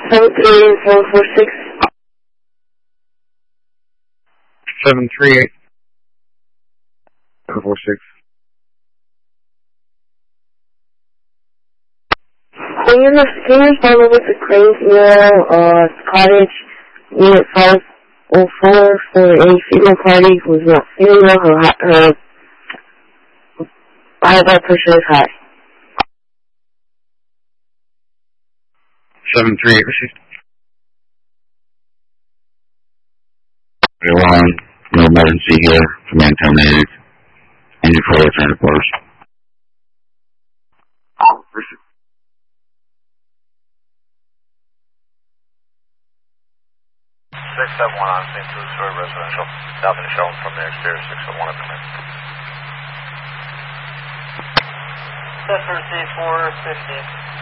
738-146. 738-146. Can you follow with the Cranes Near Cottage, Unit 504 for a female party who's not feeling well? Her high blood pressure is high. 738, received. 1, no emergency here, command terminated. Engine for return to quarters. Received. 671 on St. Louis Residential. Nothing shown from the exterior. 671 at command. Set for C450.